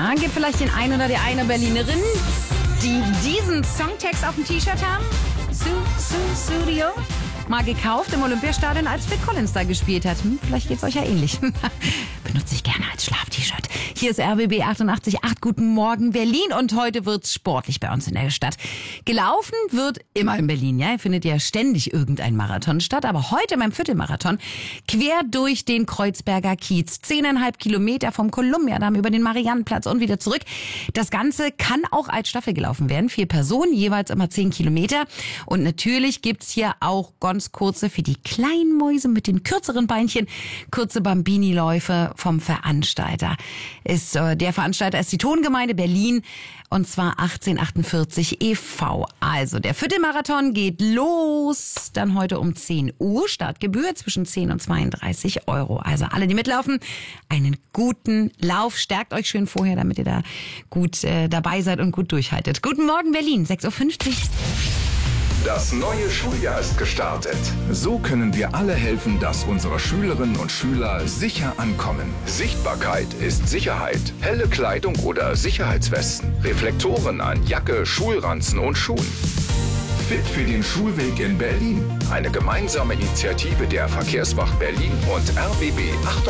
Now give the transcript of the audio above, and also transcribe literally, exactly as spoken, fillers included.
Ja, gibt vielleicht den einen oder die eine Berlinerin, die diesen Songtext auf dem T-Shirt haben. Su, Su, Studio. Mal gekauft im Olympiastadion, als Phil Collins da gespielt hat. Hm, vielleicht geht's euch ja ähnlich. Benutze ich gerne als Schlaf-T-Shirt. Hier ist R B B achtundachtzig Komma acht. Guten Morgen, Berlin. Und heute wird's sportlich bei uns in der Stadt. Gelaufen wird immer in Berlin, ja. Findet ja ständig irgendein Marathon statt. Aber heute beim Viertelmarathon quer durch den Kreuzberger Kiez. Zehneinhalb Kilometer vom Kolumbiadamm über den Mariannenplatz und wieder zurück. Das Ganze kann auch als Staffel gelaufen werden. Vier Personen, jeweils immer zehn Kilometer. Und natürlich gibt's hier auch ganz kurze für die kleinen Mäuse mit den kürzeren Beinchen, kurze Bambini-Läufe vom Veranstalter. Ist, äh, der Veranstalter ist die Tongemeinde Berlin und zwar achtzehnhundertachtundvierzig e V Also der Viertelmarathon geht los, dann heute um zehn Uhr, Startgebühr zwischen zehn und zweiunddreißig Euro. Also alle, die mitlaufen, einen guten Lauf, stärkt euch schön vorher, damit ihr da gut äh, dabei seid und gut durchhaltet. Guten Morgen Berlin, sechs Uhr fünfzig. Das neue Schuljahr ist gestartet. So können wir alle helfen, dass unsere Schülerinnen und Schüler sicher ankommen. Sichtbarkeit ist Sicherheit. Helle Kleidung oder Sicherheitswesten. Reflektoren an Jacke, Schulranzen und Schuhen. Fit für den Schulweg in Berlin. Eine gemeinsame Initiative der Verkehrswacht Berlin und R B B achtundachtzig.